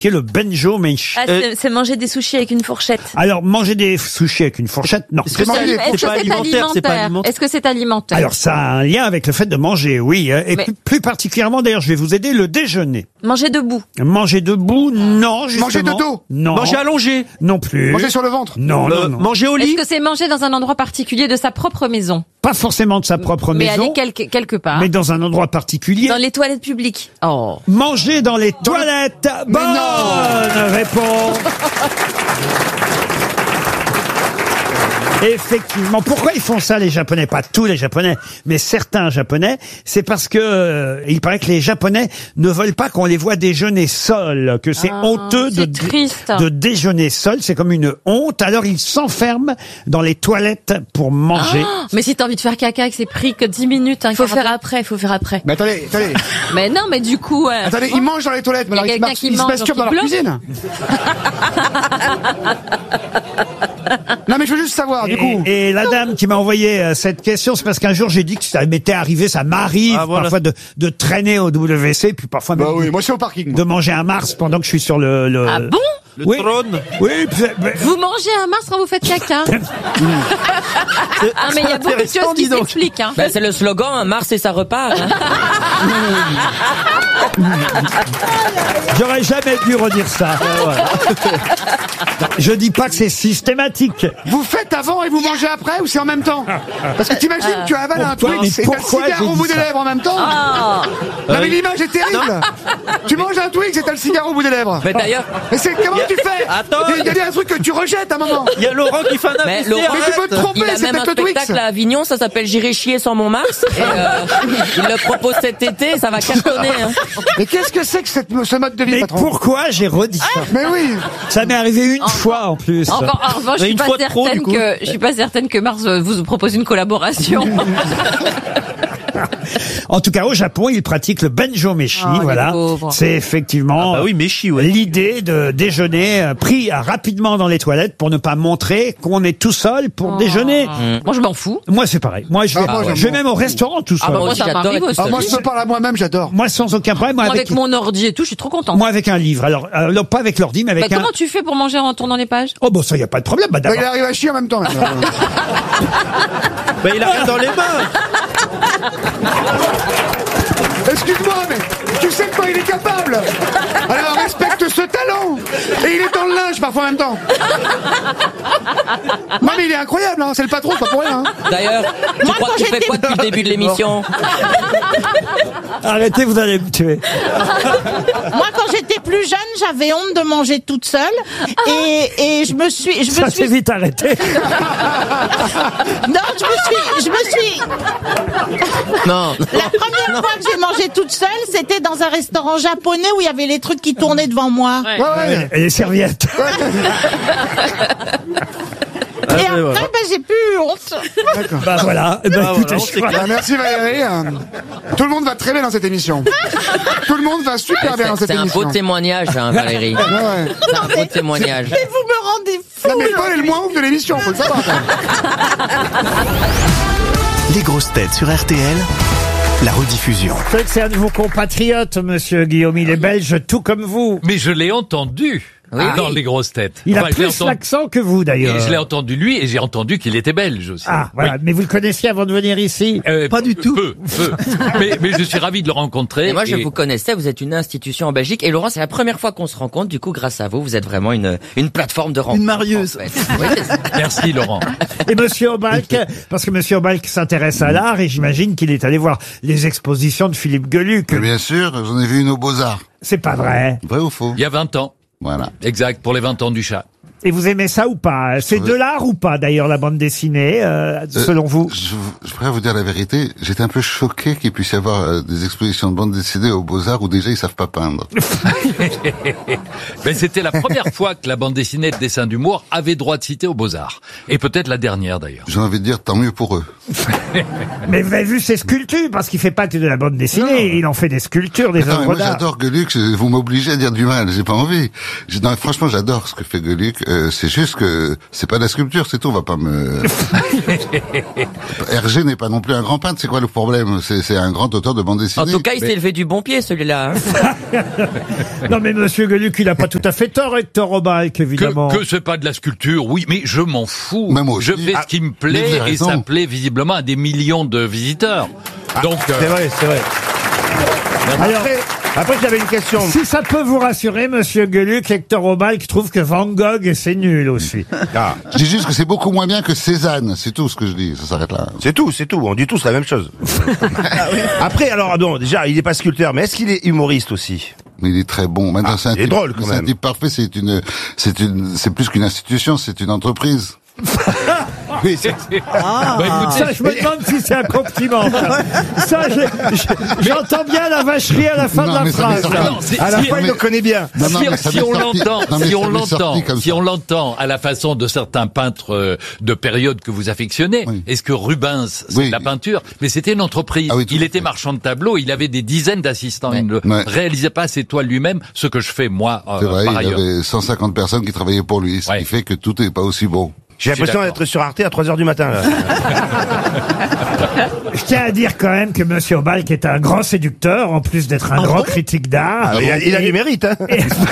qui est le benjo meshi. Ah, c'est manger des sushis avec une fourchette. Alors, manger des sushis avec une fourchette, non. Est-ce que c'est alimentaire? Est-ce que c'est alimentaire? Alors, ça a un lien avec le fait de manger, oui. Et plus particulièrement, d'ailleurs, je vais vous aider, le déjeuner. Manger debout. Manger debout, non, justement. Manger de dos. Non. Manger allongé. Non plus. Manger sur le ventre. Non, non, non. Manger au lit. Est-ce que c'est manger dans un endroit particulier de sa propre maison? Pas forcément de sa propre Mais maison. aller quelque part. Mais dans un endroit particulier. Dans les toilettes publiques. Oh. Manger dans les toilettes. Bonne réponse. Effectivement. Pourquoi ils font ça, les Japonais? Pas tous les Japonais, mais certains Japonais. C'est parce que il paraît que les Japonais ne veulent pas qu'on les voit déjeuner seuls, que c'est honteux de déjeuner seul. C'est comme une honte. Alors ils s'enferment dans les toilettes pour manger. Oh, mais si t'as envie de faire caca, que c'est pris que 10 minutes. Faut faire après. Mais attendez. Mais non, mais du coup... Attendez, ils mangent dans les toilettes, mais alors ils se masturbent dans leur cuisine. Non mais je veux juste savoir, du coup. Et la dame qui m'a envoyé cette question, c'est parce qu'un jour j'ai dit que ça m'était arrivé, ça m'arrive parfois de traîner au WC, puis parfois même moi c'est au parking. De manger un Mars pendant que je suis sur le... Ah bon? Le trône. Oui. Vous mangez un Mars quand vous faites caca? Ah mais il y a beaucoup de choses qui s'expliquent. Hein. Ben, c'est le slogan, hein, Mars et ça repart. Hein. J'aurais jamais dû redire ça. Je dis pas que c'est systématique. Vous faites avant et vous mangez après ou c'est en même temps? Parce que t'imagines, tu avales un Twix et t'as le cigare au bout des lèvres en même temps. Non mais l'image est terrible. Tu manges un Twix et t'as le cigare au bout des lèvres. Mais d'ailleurs... Mais c'est comment tu fais? Attends. Il y a bien un truc que tu rejettes à un moment. Il y a Laurent qui fait un Mais avis. Laurent, Mais tu peux te tromper, il a c'est même un peut-être le Twix. spectacle à Avignon, ça s'appelle J'irai chier sans mon Mars. Et, il le propose cet été, ça va cartonner. Hein. Mais qu'est-ce que c'est que ce mode de vie, Mais patron? pourquoi j'ai redit ça? Mais oui. Ça m'est arrivé une fois en plus. En revanche, je suis pas certaine que Mars vous propose une collaboration. En tout cas, au Japon, ils pratiquent le benjo meshi. Voilà, c'est effectivement meshi, l'idée de déjeuner pris rapidement dans les toilettes pour ne pas montrer qu'on est tout seul pour déjeuner. Moi, je m'en fous. Moi, c'est pareil. Moi, je vais même au restaurant tout seul. Moi, ça m'arrive aussi. Moi, je me parle à moi-même, j'adore. Moi, sans aucun problème. Moi, avec mon ordi et tout, je suis trop contente. Moi, avec un livre. Alors, pas avec l'ordi, mais avec un... Comment tu fais pour manger en tournant les pages? Oh, bon, ça, y a pas de problème. Il arrive à chier en même temps. Il a rien dans les mains. Excuse-moi, mais tu sais de quoi il est capable. Alors respecte ce talent. Et il est dans le linge parfois en même temps. Non mais il est incroyable, hein. C'est le patron, pas pour rien. Hein. D'ailleurs, tu crois que tu fais quoi depuis le début de l'émission? Arrêtez, vous allez me tuer. Moi, quand j'étais plus jeune, j'avais honte de manger toute seule. Et je me suis... Ça s'est vite arrêté. Non, je me suis... Non. La première fois que j'ai mangé toute seule, c'était dans un restaurant japonais où il y avait les trucs qui tournaient devant moi. Ouais. Et les serviettes. Et après, j'ai plus eu honte. Bah voilà. Écoutez, merci Valérie. Tout le monde va très bien dans cette émission. Tout le monde va super bien dans cette émission. C'est un beau témoignage, hein, Valérie. C'est un beau témoignage. Mais vous me rendez fou. Non mais Paul est le moins ouf de l'émission, faut le savoir. Les grosses têtes sur RTL, la rediffusion. Vous savez que c'est un de vos compatriotes, monsieur Guillaume. Il est belge, tout comme vous. Mais je l'ai entendu. Dans les grosses têtes. Il a plus l'accent que vous, d'ailleurs. Et je l'ai entendu lui, et j'ai entendu qu'il était belge aussi. Ah, voilà. Mais vous le connaissiez avant de venir ici? Pas du tout. Peu. mais je suis ravi de le rencontrer. Et moi, je vous connaissais, vous êtes une institution en Belgique. Et Laurent, c'est la première fois qu'on se rencontre. Du coup, grâce à vous, vous êtes vraiment une plateforme de rencontre. Une marieuse. En fait. Oui, merci, Laurent. Et monsieur Obalk, parce que monsieur Obalk s'intéresse à l'art, et j'imagine qu'il est allé voir les expositions de Philippe Geluck. Bien sûr, j'en ai vu une au Beaux-Arts. C'est pas vrai. Vrai ou faux? Il y a 20 ans. Voilà. Exact, pour les 20 ans du chat. Et vous aimez ça ou pas? C'est de l'art ou pas, d'ailleurs, la bande dessinée, selon vous? Je pourrais vous dire la vérité, j'étais un peu choqué qu'il puisse y avoir des expositions de bande dessinée aux Beaux-Arts où déjà ils savent pas peindre. Mais c'était la première fois que la bande dessinée de dessin d'humour avait droit de citer aux Beaux-Arts. Et peut-être la dernière, d'ailleurs. J'ai envie de dire, tant mieux pour eux. Mais vous avez vu ses sculptures, parce qu'il fait pas que de la bande dessinée, il en fait des sculptures, des œuvres moi d'art. j'adore Geluck, vous m'obligez à dire du mal, j'ai pas envie. Non, franchement, j'adore ce que fait Geluck. C'est juste que c'est pas de la sculpture, c'est tout. On va pas me. Hergé n'est pas non plus un grand peintre. C'est quoi le problème? C'est un grand auteur de bande dessinée. En tout cas, il s'est levé du bon pied, celui-là. Hein. Non, mais Monsieur Gueluc, il a pas tout à fait tort, Hector Robalc, évidemment. Que c'est pas de la sculpture, oui, mais je m'en fous. Même aussi. Je fais ce qui me plaît et ça plaît visiblement à des millions de visiteurs. Donc, C'est vrai, c'est vrai. Alors, Après, j'avais une question. si ça peut vous rassurer, Monsieur Gueluc, Hector Robalc trouve que Van Gogh, c'est nul aussi. Je dis juste que c'est beaucoup moins bien que Cézanne. C'est tout ce que je dis. Ça s'arrête là. C'est tout. On dit tous la même chose. Après, alors, non, déjà, il est pas sculpteur, mais est-ce qu'il est humoriste aussi? Mais il est très bon. Maintenant, c'est un il est type, drôle, quand c'est un même. type parfait. C'est plus qu'une institution. C'est une entreprise. Oui, c'est... bah, écoutez, Ça, je me demande si c'est un compliment. Ça, j'entends bien la vacherie à la fin Non, de la mais ça m'est phrase. sorti. là. non, c'est- À la si- fin, il le connaît bien. Non, non, mais ça si m'est on sorti- l'entend, non, mais si ça on m'est sorti l'entend, comme si ça. on l'entend à la façon de certains peintres de période que vous affectionnez, Oui. est-ce que Rubens, c'est Oui. de la peinture? Mais c'était une entreprise. Ah oui, tout il à était fait. marchand de tableaux, il avait des dizaines d'assistants. Il ne Ouais. réalisait pas ses toiles lui-même, ce que je fais moi C'est vrai, par il ailleurs. avait 150 personnes qui travaillaient pour lui, ce Ouais. qui fait que tout n'est pas aussi beau. J'ai l'impression d'accord. d'être sur Arte à 3h du matin, là. Je tiens à dire quand même que Monsieur Robalc est un grand séducteur, en plus d'être un grand critique d'art. Il a du mérite, hein.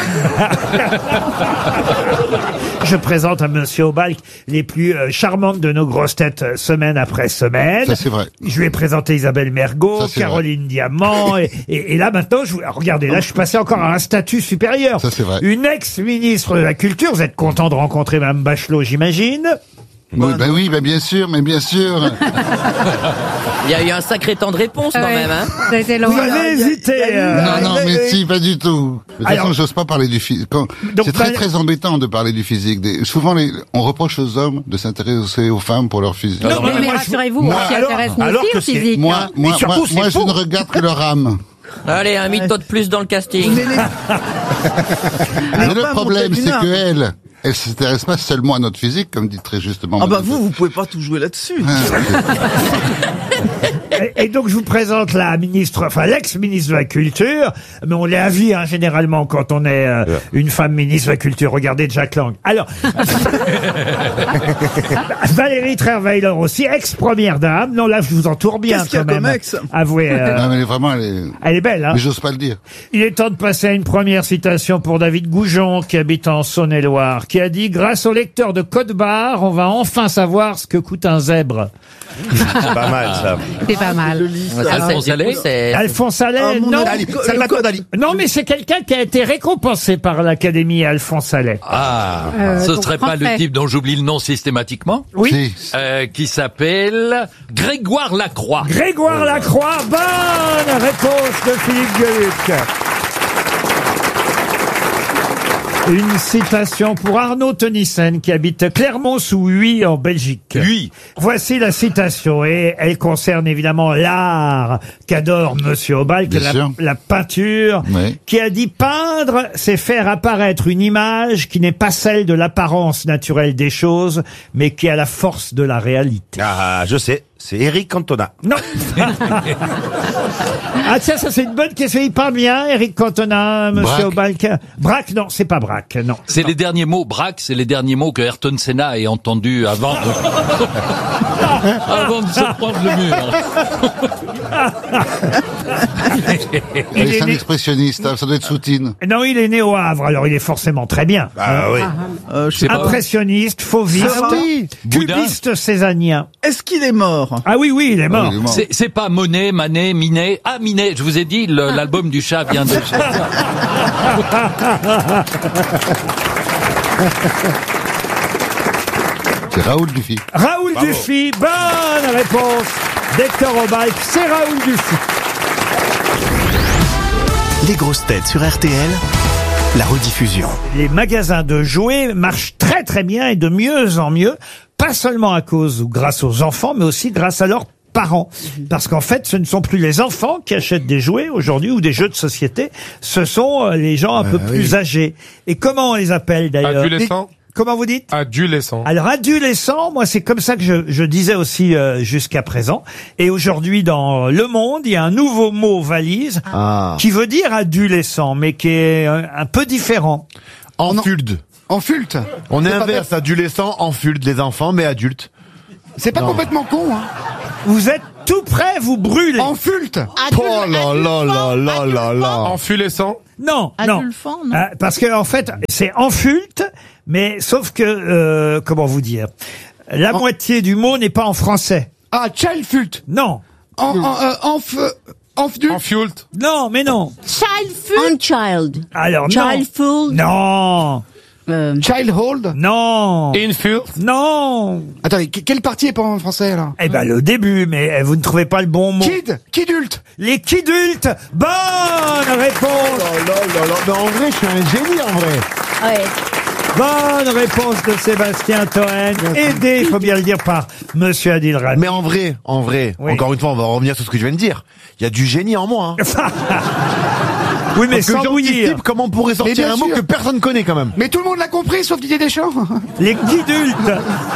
Je présente à Monsieur Robalc les plus charmantes de nos grosses têtes semaine après semaine. Ça, c'est vrai. Je lui ai présenté Isabelle Mergo, Ça, c'est Caroline Diamant, et là maintenant, regardez, là je suis passé encore à un statut supérieur. Ça, c'est vrai. Une ex-ministre de la Culture, vous êtes content de rencontrer Mme Bachelot, j'imagine. Oui, bien sûr, mais bien sûr. Il y a eu un sacré temps de réponse quand même. Hein. Ça a été long. Vous avez hésité. Non, mais si, pas du tout. De toute Alors- façon, j'ose pas parler du physique. Donc, C'est très embêtant de parler du physique. Souvent, on reproche aux hommes de s'intéresser aux femmes pour leur physique. Non, Mais moi, je- rassurez-vous, moi, on s'y alors- intéresse nous alors aussi que au c'est- physique. Moi, hein. moi, surtout, moi, c'est moi, je faux. ne regarde que leur âme. Allez, un mytho de plus dans le casting. Mais le problème, c'est que elle s'intéresse pas seulement à notre physique, comme dit très justement. Ah bah Madame- vous pouvez pas tout jouer là-dessus. Et donc je vous présente la ministre, enfin l'ex-ministre de la Culture, mais on l'est à vie hein, généralement quand on est une femme ministre de la Culture. Regardez Jack Lang. Alors, Valérie Trierweiler aussi, ex-première dame. Non là je vous entoure bien Qu'est-ce qu'il y a quand même. comme ex Avouez, Non, mais elle est belle. Hein. Mais j'ose pas le dire. Il est temps de passer à une première citation pour David Goujon, qui habite en Saône-et-Loire, qui a dit « Grâce au lecteur de Code-Barre, on va enfin savoir ce que coûte un zèbre. » C'est pas mal, ça. C'est pas mal. Alphonse Allais. Alphonse Allais, non. Salvatore Dali. Non, mais c'est quelqu'un qui a été récompensé par l'Académie Alphonse Allais. Ah, ce donc serait pas français. le type dont j'oublie le nom systématiquement, Oui. Si. qui s'appelle Grégoire Lacroix. Grégoire Lacroix, bonne réponse de Philippe Gueluc. Une citation pour Arnaud Tenissen qui habite Clermont-sous-Huy en Belgique. Lui. Voici la citation et elle concerne évidemment l'art qu'adore Monsieur Obal, Bien sûr. la peinture, Oui. qui a dit peindre, c'est faire apparaître une image qui n'est pas celle de l'apparence naturelle des choses, mais qui a la force de la réalité. Ah, je sais. C'est Eric Cantona. Non. Ah tiens, ça c'est une bonne question. Il parle bien, Eric Cantona, Monsieur Obalk. Braque, non, c'est pas Braque, non. C'est les derniers mots, Braque, c'est les derniers mots que Ayrton Senna ait entendus avant avant de se prendre le mur. Il est C'est un né- expressionniste, hein, ça doit être Soutine. Non, il est né au Havre, alors il est forcément très bien. Ah oui. Je sais pas. Impressionniste, fauviste, Ah oui. Boudin. cubiste césanien. Est-ce qu'il est mort? Ah oui, oui, il est mort. Il est mort. C'est pas Monet, Manet, Minet. Ah, Minet, je vous ai dit, l'album du chat vient de... C'est Raoul Dufy. Raoul Dufy, bonne réponse d'Hector Obalk, c'est Raoul Dufy. Les grosses têtes sur RTL, la rediffusion. Les magasins de jouets marchent très très bien et de mieux en mieux, pas seulement à cause ou grâce aux enfants, mais aussi grâce à leurs parents. Parce qu'en fait, ce ne sont plus les enfants qui achètent des jouets aujourd'hui ou des jeux de société, ce sont les gens un peu plus âgés. Et comment on les appelle d'ailleurs? Adolescents. Comment vous dites? Adolescents. Alors adolescent, moi c'est comme ça que je disais aussi jusqu'à présent. Et aujourd'hui dans Le Monde, il y a un nouveau mot valise qui veut dire adolescent, mais qui est un peu différent. Enfulde. En fulte. On C'est pas inverse adolescents en fulte, les enfants, mais adultes. C'est pas Non. complètement con, hein. Vous êtes tout près, vous brûlez. En fulte. Oh là là là là là là. Enfulescent. Non, Adulfant, non. parce que en fait, c'est enfulte, mais sauf que comment vous dire, la moitié du mot n'est pas en français. Ah, child fulte. Non. Enfult. Non, mais non. Unchild. Alors Childful. non. Childhold. Non. Infult. Non. Attendez, quelle partie est pas en français, là? Eh ben le début, mais vous ne trouvez pas le bon mot. Kidulte. Les kidultes. Bonne réponse. Oh là là là. Mais en vrai, je suis un génie en vrai. Ouais. Bonne réponse de Sébastien Toen, aidé, il faut bien le dire, par Monsieur Adil Rami. Mais en vrai, Oui. encore une fois, on va revenir sur ce que je viens de dire. Il y a du génie en moi. Hein. Oui, mais Parce que sans bouillir. j'anticipe comment on pourrait Mais bien sortir un mot sûr. que personne connaît quand même. Mais tout le monde l'a compris, sauf Didier Deschamps. Les kidultes.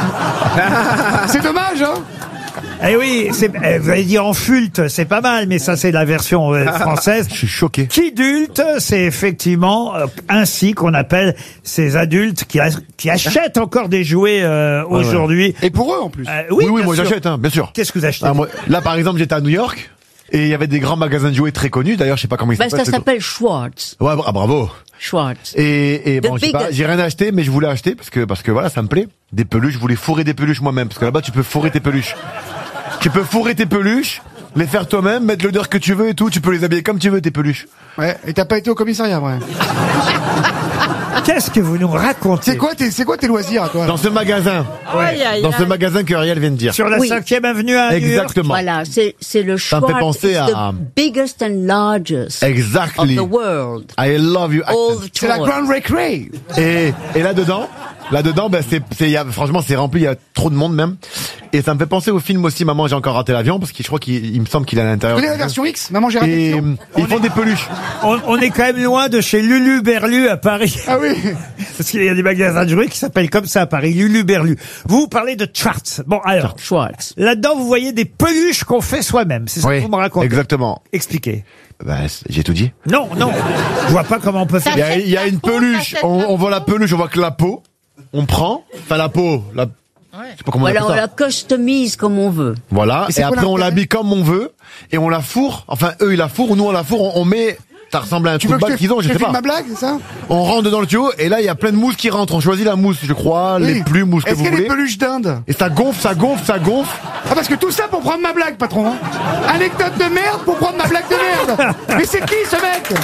C'est dommage, hein. Eh oui, vous allez dire en fulte, c'est pas mal, mais ça c'est la version française. Je suis choqué. Kidulte, c'est effectivement ainsi qu'on appelle ces adultes qui achètent encore des jouets aujourd'hui. Et pour eux, en plus. Oui, Oui, bien moi sûr. j'achète, hein, bien sûr. Qu'est-ce que vous achetez? Ah, moi, là, par exemple, j'étais à New York et il y avait des grands magasins de jouets très connus. D'ailleurs, je sais pas comment ils Bah, s'appellent. ça s'appelle Schwartz. Ouais, bravo. Schwartz. Et bon, The je sais pas, biggest. j'ai rien acheté, mais je voulais acheter parce que voilà, ça me plaît. Des peluches, je voulais fourrer des peluches moi-même parce que là-bas, tu peux fourrer tes peluches. Tu peux fourrer tes peluches, les faire toi-même, mettre l'odeur que tu veux et tout. Tu peux les habiller comme tu veux, tes peluches. Ouais, et t'as pas été au commissariat, ouais. Qu'est-ce que vous nous racontez? C'est quoi tes loisirs, à toi? Dans ce magasin. Dans ce magasin que Ariel vient de dire. Sur la Oui. 5e avenue à New York. Exactement. Voilà, c'est le Ça me Schwartz. fait penser It's à- the biggest and largest Exactly. of the world. I love you. All the C'est la toys. Grand Recre. Et là-dedans, ben franchement, c'est rempli, il y a trop de monde même. Et ça me fait penser au film aussi, Maman, j'ai encore raté l'avion, parce que je crois qu'il me semble qu'il est à Tu l'intérieur. connais la version X? Maman, j'ai raté Et l'avion. ils font des peluches. On est quand même loin de chez Lulu Berlu à Paris. Ah oui. Parce qu'il y a des magasins de jouets qui s'appellent comme ça à Paris, Lulu Berlu. Vous parlez de Schwartz. Bon, alors, Schwartz. là-dedans, vous voyez des peluches qu'on fait soi-même. C'est ça que vous me racontez. exactement. Expliquez. J'ai tout dit. Non, je vois pas comment on peut faire. Il y a une peluche, on voit la peluche, on voit que la peau, on prend, enfin la peau, je sais pas comment Voilà, on on appelle la ça. customise comme on veut. Voilà, Mais c'est et quoi après on l'intérêt? l'habille comme on veut, et on la fourre, enfin eux ils la fourrent, nous on la fourre, on met, ça ressemble à un Tu trou veux de que balle qu'ils ont, je sais filme pas. ma blague, c'est ça? On rentre dans le tuyau, et là il y a plein de mousse qui rentrent, on choisit la mousse, je crois, les Oui. plus mousses que Est-ce vous qu'il y a des voulez. peluches d'Inde? Et ça gonfle, ça gonfle, ça gonfle. Ah, parce que tout ça pour prendre ma blague, patron. Hein. Anecdote de merde pour prendre ma blague de merde. Mais c'est qui, ce mec?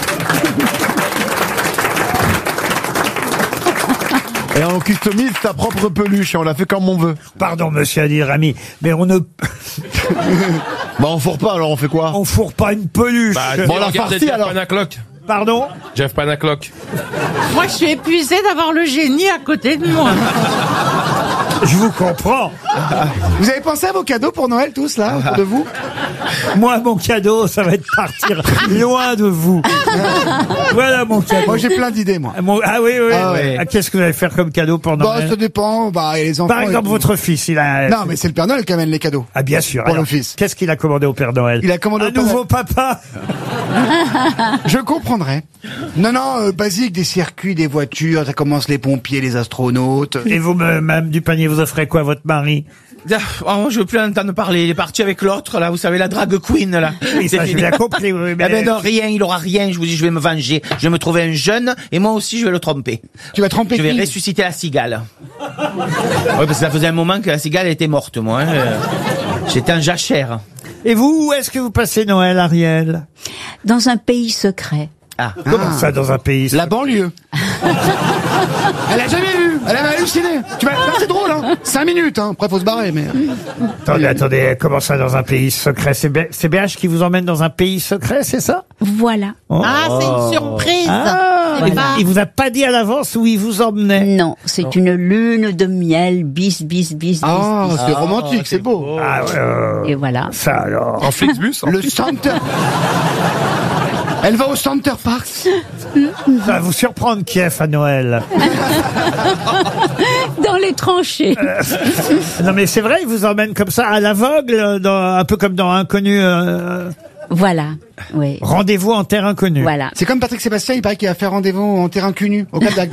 Et on customise sa propre peluche, et on la fait comme on veut. Pardon, monsieur Adil Rami, mais on ne, Bah on fourre pas, alors on fait quoi? on fourre pas une peluche. bon, la Regardez farcie, Jeff alors. Panaclock. Pardon? Jeff Panaclock. Moi, je suis épuisée d'avoir le génie à côté de moi. Je vous comprends. Vous avez pensé à vos cadeaux pour Noël, tous, là, autour de vous? Moi, mon cadeau, ça va être partir loin de vous. Voilà mon cadeau. Moi, j'ai plein d'idées, moi. Ah oui, oui. Ah ouais. Ah, qu'est-ce que vous allez faire comme cadeau pour Bah, Noël? ça dépend. Bah, et les enfants. Par exemple, et tout. votre fils, il a... Non, mais c'est le Père Noël qui amène les cadeaux. Ah, bien sûr. Pour Alors, le fils. Qu'est-ce qu'il a commandé au Père Noël? Il a commandé un au Père nouveau papa. Je comprendrais. Non, basique, des circuits, des voitures, ça commence les pompiers, les astronautes. Et vous, Mme Dupanier, vous offrez quoi à votre mari? Oh, je veux plus entendre parler. Il est parti avec l'autre, là, vous savez, la drag queen, là. Oui, ça, j'ai bien compris. Oui, mais... Eh ben non, rien, il aura rien. Je vous dis, je vais me venger. Je vais me trouver un jeune, et moi aussi, je vais le tromper. Tu vas tromper Je vais qui? ressusciter la cigale. Ouais, parce que ça faisait un moment que la cigale était morte, moi. Hein. J'étais en jachère. Et vous, où est-ce que vous passez Noël, Ariel? Dans un pays secret. Ah. Comment ça, dans un pays? La banlieue. Elle a jamais vu. Elle avait halluciné. Là, c'est drôle, hein. 5 minutes, hein. Après, faut se barrer, mais. Attendez, comment ça, dans un pays secret? C'est BH qui vous emmène dans un pays secret, c'est ça? Voilà. Oh. Ah, c'est une surprise. Ah, C'est pas- il vous a pas dit à l'avance où il vous emmenait? Non, c'est une lune de miel, bis. Ah, c'est romantique, c'est beau. Ah, ouais, Et voilà. ça alors. En Flixbus. Le Center. Elle va au Center Park. Ça va vous surprendre Kiev à Noël. Dans les tranchées. Non mais c'est vrai, il vous emmène comme ça à l'aveugle, un peu comme dans Inconnu. Voilà, oui. Rendez-vous en terre inconnue. Voilà. C'est comme Patrick Sébastien, il paraît qu'il va faire rendez-vous en terrain cul nu, au Cap d'Agde.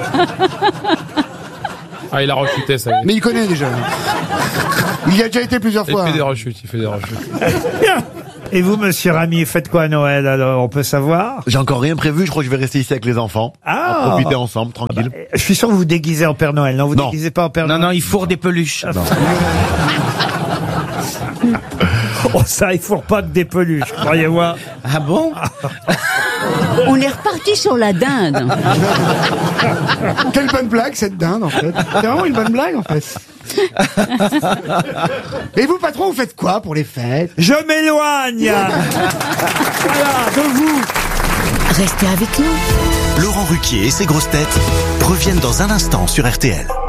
Ah, il a rechuté, ça y est. Mais il connaît déjà. Il y a déjà été plusieurs fois. Il fait des rechutes. Et vous, monsieur Rami, faites quoi à Noël, alors, on peut savoir? J'ai encore rien prévu, je crois que je vais rester ici avec les enfants. Ah. À profiter ensemble, tranquille. Je suis sûr que vous vous déguisez en Père Noël, non? Vous déguisez pas en Père Noël? Non, il fourre des peluches. Oh, ça, il fourre pas que des peluches, croyez-moi. Ah bon? On est reparti sur la dinde. Quelle bonne blague, cette dinde, en fait. C'est vraiment une bonne blague, en fait. Et vous, patron, vous faites quoi pour les fêtes? Je m'éloigne. Voilà, de vous. Restez avec nous. Laurent Ruquier et ses grosses têtes reviennent dans un instant sur RTL.